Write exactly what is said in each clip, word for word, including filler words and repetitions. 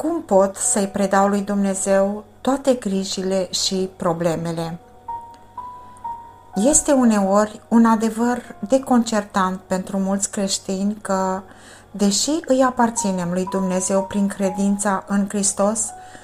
cum pot să-i predau lui Dumnezeu toate grijile și problemele? Este uneori un adevăr deconcertant pentru mulți creștini că, deși îi aparținem lui Dumnezeu prin credința în Hristos,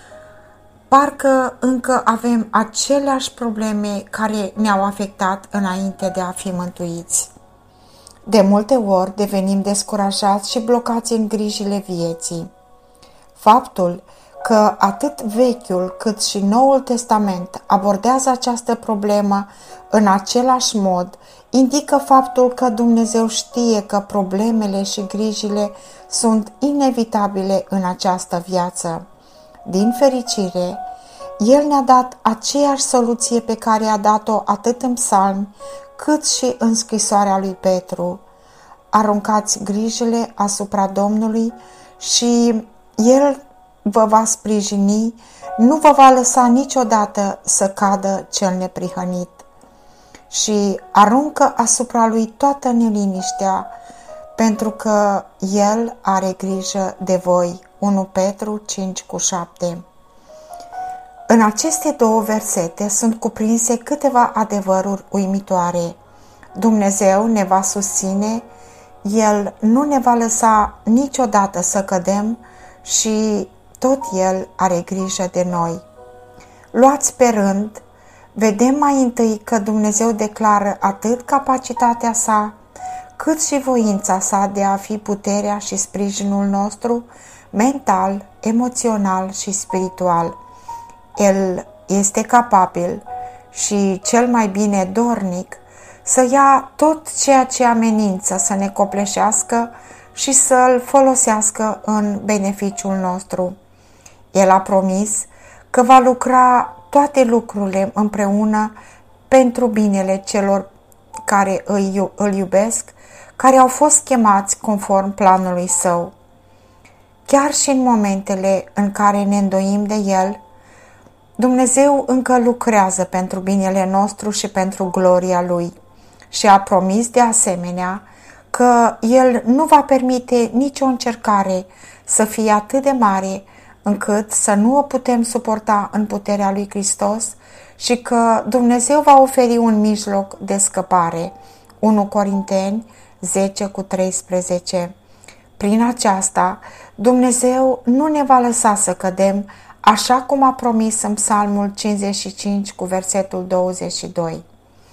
parcă încă avem aceleași probleme care ne-au afectat înainte de a fi mântuiți. De multe ori devenim descurajați și blocați în grijile vieții. Faptul că atât Vechiul cât și Noul Testament abordează această problemă în același mod indică faptul că Dumnezeu știe că problemele și grijile sunt inevitabile în această viață. Din fericire, El ne-a dat aceeași soluție pe care a dat-o atât în psalmi cât și în scrisoarea lui Petru. Aruncați grijile asupra Domnului și El vă va sprijini, nu vă va lăsa niciodată să cadă cel neprihănit. Și aruncă asupra lui toată neliniștea, pentru că El are grijă de voi. unu Petru cinci cu șapte. În aceste două versete sunt cuprinse câteva adevăruri uimitoare. Dumnezeu ne va susține, El nu ne va lăsa niciodată să cădem și tot El are grijă de noi. Luați pe rând, vedem mai întâi că Dumnezeu declară atât capacitatea sa, cât și voința sa de a fi puterea și sprijinul nostru mental, emoțional și spiritual. El este capabil și cel mai bine dornic să ia tot ceea ce amenință să ne copleșească și să-l folosească în beneficiul nostru. El a promis că va lucra toate lucrurile împreună pentru binele celor care îl iubesc, care au fost chemați conform planului său. Chiar și în momentele în care ne îndoim de El, Dumnezeu încă lucrează pentru binele nostru și pentru gloria Lui și a promis de asemenea că El nu va permite nicio încercare să fie atât de mare încât să nu o putem suporta în puterea lui Hristos și că Dumnezeu va oferi un mijloc de scăpare. unu Corinteni zece cu treisprezece. Prin aceasta, Dumnezeu nu ne va lăsa să cădem, așa cum a promis în Psalmul cincizeci și cinci cu versetul douăzeci și doi.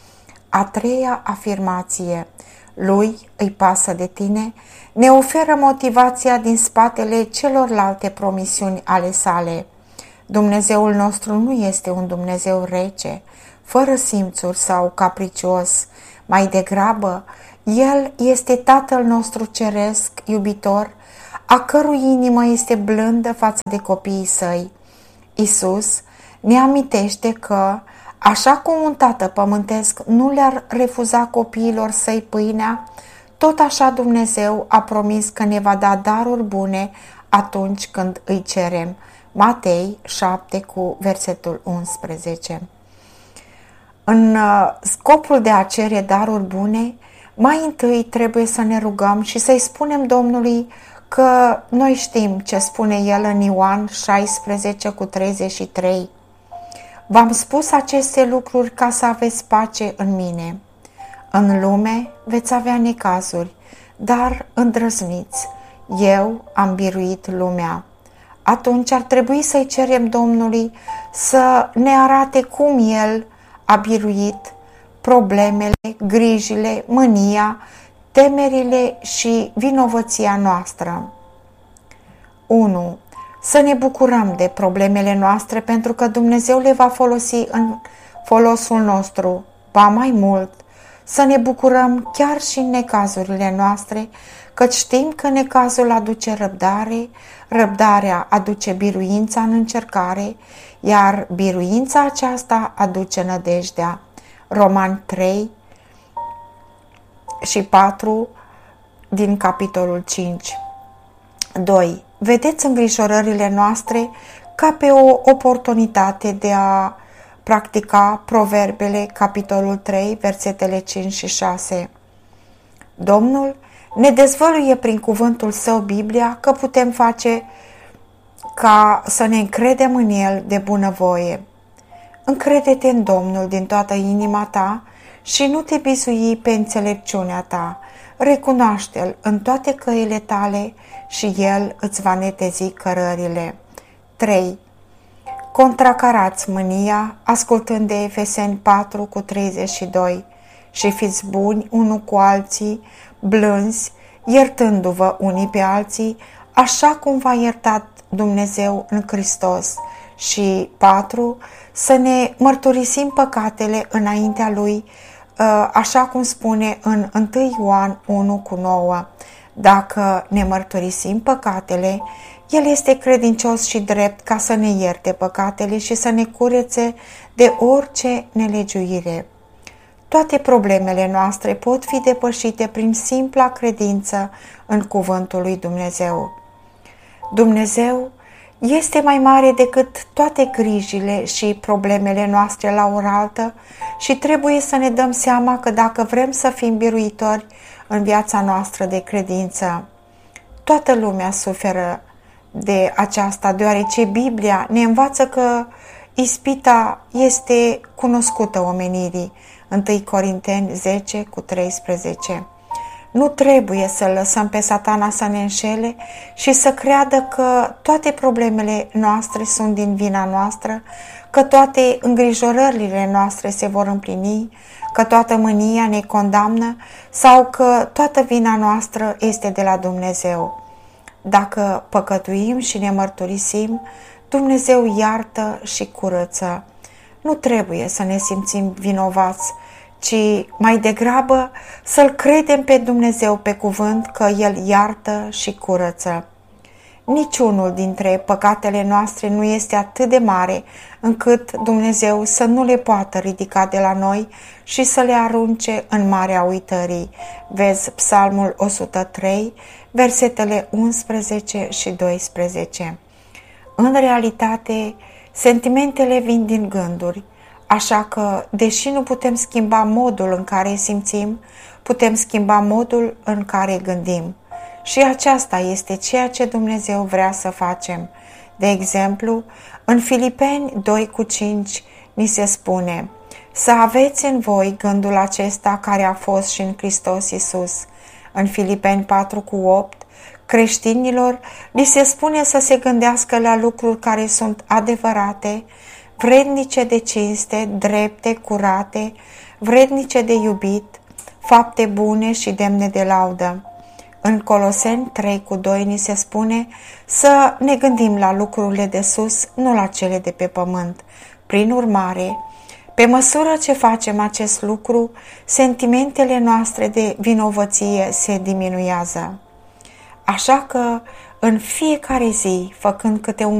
A treia afirmație, Lui îi pasă de tine, ne oferă motivația din spatele celorlalte promisiuni ale sale. Dumnezeul nostru nu este un Dumnezeu rece, fără simțuri sau capricios. Mai degrabă, El este Tatăl nostru ceresc, iubitor, a cărui inimă este blândă față de copiii săi. Iisus ne amintește că, așa cum un tată pământesc nu le-ar refuza copiilor săi pâinea, tot așa Dumnezeu a promis că ne va da daruri bune atunci când îi cerem. Matei șapte cu versetul unsprezece. În scopul de a cere daruri bune, mai întâi trebuie să ne rugăm și să-i spunem Domnului că noi știm ce spune El în Ioan șaisprezece cu treizeci și trei. V-am spus aceste lucruri ca să aveți pace în mine. În lume veți avea necazuri, dar îndrăzniți, eu am biruit lumea. Atunci ar trebui să-i cerem Domnului să ne arate cum El a biruit problemele, grijile, mânia, temerile și vinovăția noastră. unu. Să ne bucurăm de problemele noastre pentru că Dumnezeu le va folosi în folosul nostru. Ba mai mult, să ne bucurăm chiar și în necazurile noastre, căci știm că necazul aduce răbdare, răbdarea aduce biruința în încercare, iar biruința aceasta aduce nădejdea. Romani trei și patru din capitolul cinci. doi. Vedeți îngrijorările noastre ca pe o oportunitate de a practica proverbele, capitolul trei, versetele cinci și șase. Domnul ne dezvăluie prin cuvântul Său, Biblia, că putem face ca să ne încredem în El de bunăvoie. Încrede-te în Domnul din toată inima ta și nu te bizui pe înțelepciunea ta. Recunoaște-L în toate căile tale și El îți va netezi cărările. trei. Contracarați mânia ascultând de Efeseni patru cu treizeci și doi și fiți buni unul cu alții, blânzi, iertându-vă unii pe alții, așa cum v-a iertat Dumnezeu în Hristos. Și patru. Să ne mărturisim păcatele înaintea Lui, așa cum spune în unu Ioan unu cu nouă. Dacă ne mărturisim păcatele, El este credincios și drept ca să ne ierte păcatele și să ne curețe de orice nelegiuire. Toate problemele noastre pot fi depășite prin simpla credință în cuvântul lui Dumnezeu. Dumnezeu este mai mare decât toate grijile și problemele noastre la oaltă și trebuie să ne dăm seama că dacă vrem să fim biruitori în viața noastră de credință, toată lumea suferă de aceasta, deoarece Biblia ne învață că ispita este cunoscută omenirii. unu Corinteni zece cu treisprezece. Nu trebuie să lăsăm pe Satana să ne înșele și să creadă că toate problemele noastre sunt din vina noastră, că toate îngrijorările noastre se vor împlini, că toată mânia ne condamnă sau că toată vina noastră este de la Dumnezeu. Dacă păcătuim și ne mărturisim, Dumnezeu iartă și curăță. Nu trebuie să ne simțim vinovați, ci mai degrabă să-L credem pe Dumnezeu pe cuvânt că El iartă și curăță. Niciunul dintre păcatele noastre nu este atât de mare încât Dumnezeu să nu le poată ridica de la noi și să le arunce în marea uitării. Vezi Psalmul o sută trei, versetele unsprezece și doisprezece. În realitate, sentimentele vin din gânduri, așa că, deși nu putem schimba modul în care simțim, putem schimba modul în care gândim. Și aceasta este ceea ce Dumnezeu vrea să facem. De exemplu, în Filipeni doi cu cinci ni se spune: să aveți în voi gândul acesta care a fost și în Hristos Iisus. În Filipeni patru cu opt, creștinilor li se spune să se gândească la lucruri care sunt adevărate, vrednice de cinste, drepte, curate, vrednice de iubit, fapte bune și demne de laudă. În Coloseni trei cu doi ni se spune să ne gândim la lucrurile de sus, nu la cele de pe pământ. Prin urmare, pe măsură ce facem acest lucru, sentimentele noastre de vinovăție se diminuează. Așa că, în fiecare zi, făcând câte un